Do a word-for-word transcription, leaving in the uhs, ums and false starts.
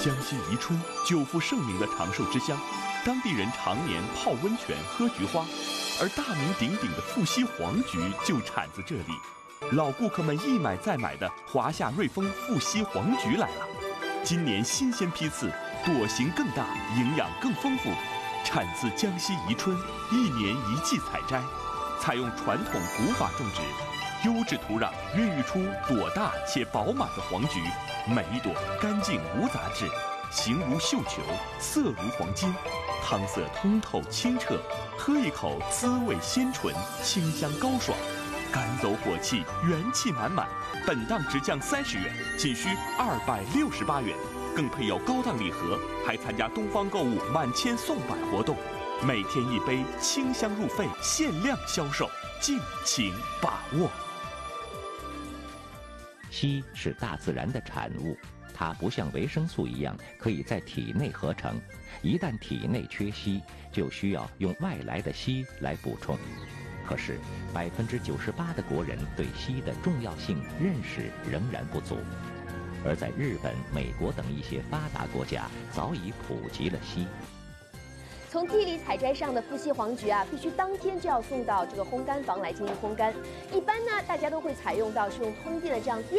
江西宜春久负盛名的长寿之乡，当地人常年泡温泉、喝菊花，而大名鼎鼎的富硒黄菊就产自这里。老顾客们一买再买的华夏瑞丰富硒黄菊来了，今年新鲜批次，朵形更大，营养更丰富，产自江西宜春，一年一季采摘，采用传统古法种植。 优质土壤孕育出朵大且饱满的黄菊，每一朵干净无杂质，形如绣球，色如黄金，汤色通透清澈，喝一口滋味鲜醇，清香高爽，赶走火气，元气满满。本档直降三十元，仅需二百六十八元，更配有高档礼盒，还参加东方购物满千送百活动，每天一杯，清香入肺，限量销售，敬请把握。 硒是大自然的产物，它不像维生素一样可以在体内合成，一旦体内缺硒，就需要用外来的硒来补充。可是，百分之九十八的国人对硒的重要性认识仍然不足，而在日本、美国等一些发达国家，早已普及了硒。 从地里采摘上的富硒黄菊啊，必须当天就要送到这个烘干房来进行烘干。一般呢，大家都会采用到是用通电的这样电。